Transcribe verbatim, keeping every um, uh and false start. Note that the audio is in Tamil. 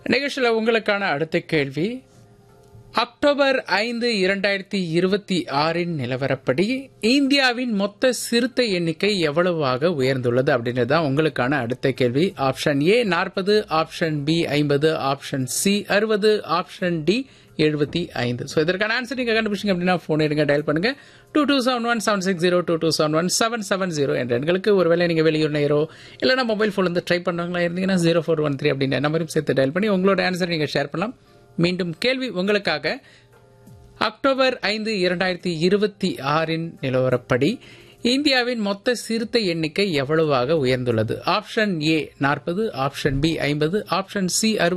நிகழ்ச்சியில் உங்களுக்கான அடுத்த கேள்வி, அக்டோபர் ஐந்து இரண்டாயிரத்தி இருபத்தி ஆறின் நிலவரப்படி இந்தியாவின் மொத்த சிறுத்தை எண்ணிக்கை எவ்வளவாக உயர்ந்துள்ளது அப்படின்றது தான் உங்களுக்கான அடுத்த கேள்வி. ஆப்ஷன் ஏ நாற்பது, ஆப்ஷன் பி ஐம்பது, ஆப்ஷன் சி அறுபது, ஆப்ஷன் டி எழுபத்தி ஐந்து. ஸோ இதற்கான ஆன்சர் நீங்கள் கண்டுபிடிச்சிங்க அப்படின்னா ஃபோன் எடுங்க, டயல் பண்ணுங்க two two seven one seven six zero two two seven one seven seven zero என்ற எண்களுக்கு. ஒருவேளை நீங்கள் வெளியூர் நேரோ இல்லைனா மொபைல் ஃபோன் வந்து ட்ரை பண்ணுறவங்களா இருந்தீங்கன்னா ஜீரோ ஃபோர் ஒன் த்ரீ அப்படின்ற நம்பரையும் சேர்த்து டயல் பண்ணி உங்களோட ஆன்சர் நீங்கள் ஷேர் பண்ணலாம். மீண்டும் கேள்வி உங்களுக்காக, அக்டோபர் ஐந்து இரண்டாயிரத்தி இருபத்தி ஆறின் நிலவரப்படி இந்தியாவின் மொத்த சிறுத்தை எண்ணிக்கை எவ்வளவாக உயர்ந்துள்ளது? ஆப்ஷன் ஏ நாற்பது, ஆப்ஷன் பி ஐம்பது, ஆப்ஷன் சி அறுபது,